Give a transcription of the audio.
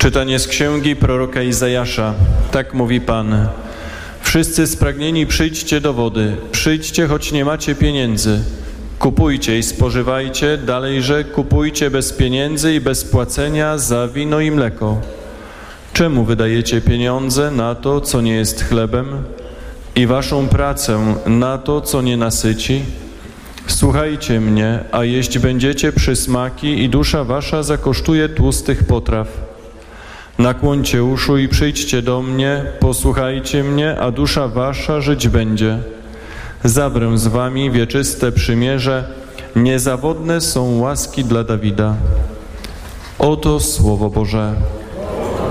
Czytanie z księgi proroka Izajasza. Tak mówi Pan. Wszyscy spragnieni, przyjdźcie do wody. Przyjdźcie, choć nie macie pieniędzy. Kupujcie i spożywajcie, dalejże kupujcie bez pieniędzy i bez płacenia za wino i mleko. Czemu wydajecie pieniądze na to, co nie jest chlebem, i waszą pracę na to, co nie nasyci? Słuchajcie mnie, a jeść będziecie przysmaki i dusza wasza zakosztuje tłustych potraw. Nakłońcie uszu i przyjdźcie do mnie, posłuchajcie mnie, a dusza wasza żyć będzie. Zawrę z wami wieczyste przymierze, niezawodne są łaski dla Dawida. Oto Słowo Boże.